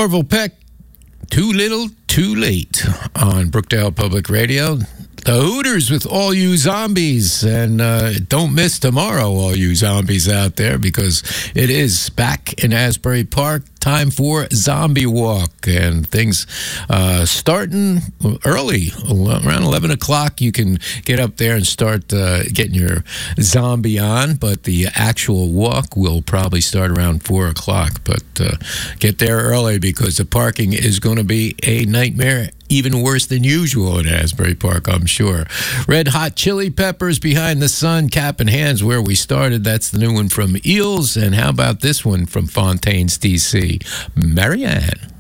Orville Peck, Too Little, Too Late on Brookdale Public Radio. The Hooters with all you zombies. And don't miss tomorrow, all you zombies out there, because it is back in Asbury Park. Time for Zombie Walk. And things starting early, around 11 o'clock. You can get up there and start getting your zombie on. But the actual walk will probably start around 4 o'clock. But get there early, because the parking is going to be a nightmare. Even worse than usual in Asbury Park, I'm sure. Red Hot Chili Peppers, Behind the Sun, Cap in Hands, where we started. That's the new one from Eels. And how about this one from Fontaines, D.C., Marianne.